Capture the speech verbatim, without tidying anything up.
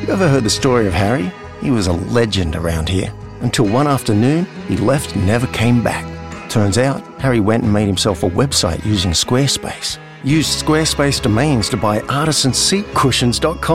You ever heard the story of Harry? He was a legend around here. Until one afternoon, he left and never came back. Turns out, Harry went and made himself a website using Squarespace. Used Squarespace domains to buy artisan seat cushions dot com.